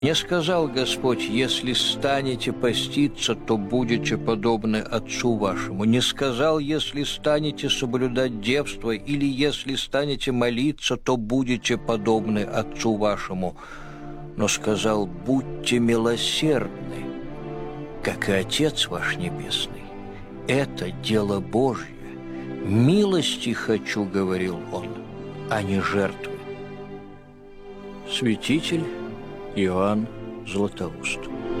Не сказал Господь: если станете поститься, то будете подобны Отцу вашему. Не сказал: если станете соблюдать девство, или если станете молиться, то будете подобны Отцу вашему. Но сказал: будьте милосердны, как и Отец ваш Небесный. Это дело Божье. Милости хочу, говорил он, а не жертвы. Святитель Иоанн Златоуст.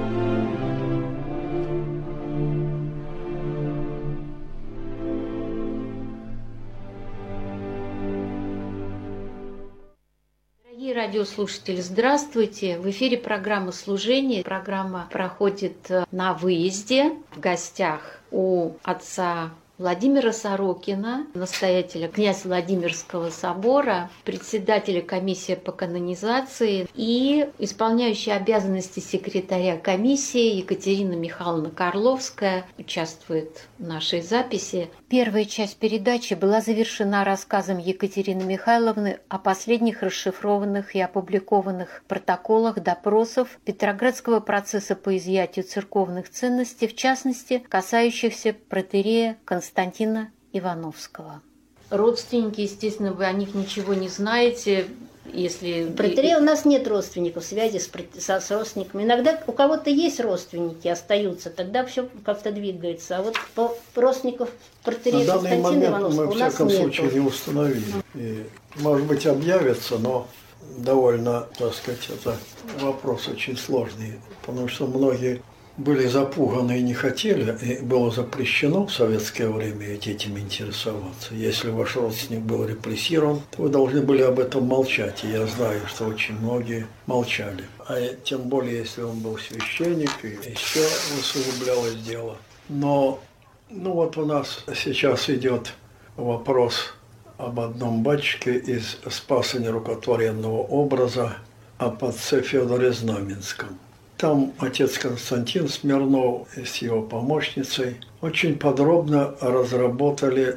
Дорогие радиослушатели, здравствуйте! В эфире программа «Служение». Программа проходит на выезде, в гостях у отца Владимира Сорокина, настоятеля князя Владимирского собора, председателя комиссии по канонизации и исполняющая обязанности секретаря комиссии Екатерина Михайловна Карловская участвует в нашей записи. Первая часть передачи была завершена рассказом Екатерины Михайловны о последних расшифрованных и опубликованных протоколах допросов Петроградского процесса по изъятию церковных ценностей, в частности, касающихся протоиерея Константина Ивановского. Родственники, естественно, вы о них ничего не знаете. Если... Протоиерея у нас нет родственников, связи с родственниками. Иногда у кого-то есть родственники, остаются, тогда все как-то двигается. А вот родственников протоиерея Константина Ивановского у нас нет. Мы, во всяком случае, не установили. И, может быть, объявятся, но довольно, так сказать, это вопрос очень сложный, потому что многие были запуганы и не хотели, и было запрещено в советское время этим интересоваться. Если ваш родственник был репрессирован, то вы должны были об этом молчать. И я знаю, что очень многие молчали. А тем более, если он был священник, и еще усугублялось дело. Но вот у нас сейчас идет вопрос об одном батюшке из Спаса Нерукотворенного образа, об отце Федоре Знаменском. Там отец Константин Смирнов с его помощницей очень подробно разработали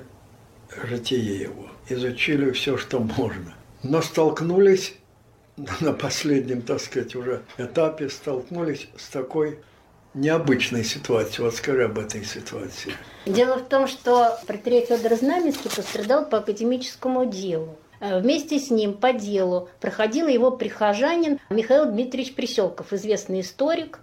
житие его, изучили все, что можно. Но столкнулись на последнем, так сказать, уже этапе, столкнулись с такой необычной ситуацией. Вот скажи об этой ситуации. Дело в том, что протоиерей Федор Знаменский пострадал по академическому делу. Вместе с ним по делу проходил его прихожанин Михаил Дмитриевич Приселков, известный историк,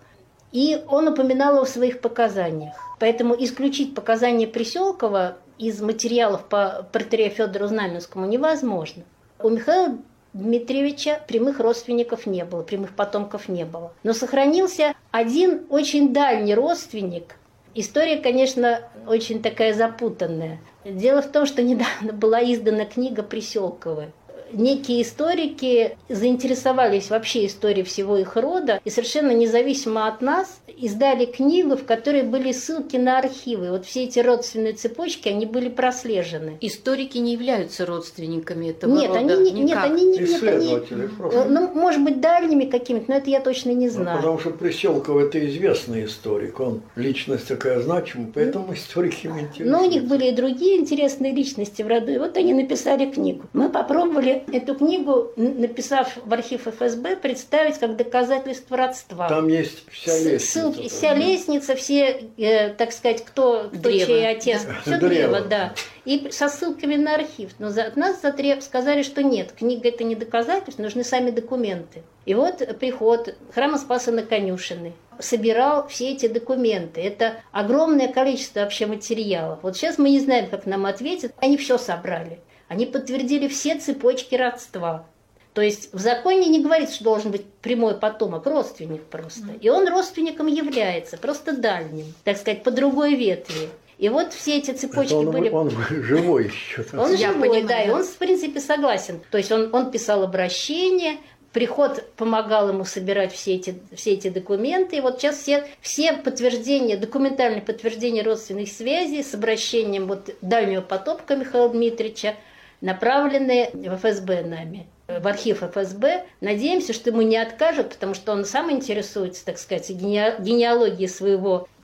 и он упоминал его в своих показаниях. Поэтому исключить показания Приселкова из материалов по протоиерею Федору Знаменскому невозможно. У Михаила Дмитриевича прямых родственников не было, прямых потомков не было. Но сохранился один очень дальний родственник. История, конечно, очень такая запутанная. Дело в том, что недавно была издана книга Приселковой. Некие историки заинтересовались вообще историей всего их рода и совершенно независимо от нас издали книгу, в которой были ссылки на архивы. Вот все эти родственные цепочки, они были прослежены. Историки не являются родственниками этого нет, рода? Нет, они исследователи просто. Ну, может быть, дальними какими-то, но это я точно не знаю. Потому что Приселков – это известный историк, он личность такая значимая, поэтому историки им интересуются. Но у них были и другие интересные личности в роду, и вот они написали книгу. Мы попробовали эту книгу, написав в архив ФСБ, представить как доказательство родства. Там есть вся лестница. Вся лестница, все, так сказать, кто чей отец. Все древо, да. И со ссылками на архив. Но от нас сказали, что нет, книга это не доказательство, нужны сами документы. И вот приход храма Спаса на Конюшенной собирал все эти документы. Это огромное количество вообще материалов. Вот сейчас мы не знаем, как нам ответят. Они все собрали. Они подтвердили все цепочки родства. То есть в законе не говорится, что должен быть прямой потомок, родственник просто. И он родственником является, просто дальним, так сказать, по другой ветви. И вот все эти цепочки были... Он живой еще. Он живой, да, и он, в принципе, согласен. То есть он писал обращение, приход помогал ему собирать все эти документы. И вот сейчас все подтверждения, документальные подтверждения родственных связей с обращением вот дальнего потомка Михаила Дмитриевича направлены в ФСБ нами, в архив ФСБ. Надеемся, что ему не откажут, потому что он сам интересуется, так сказать, генеалогией своего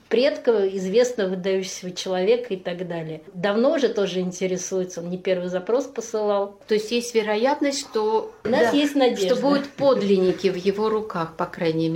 предка известного выдающегося человека и так далее. Давно уже тоже интересуется, он не первый запрос посылал. То есть есть вероятность, что У нас есть надежда. что будут подлинники в его руках, по крайней мере.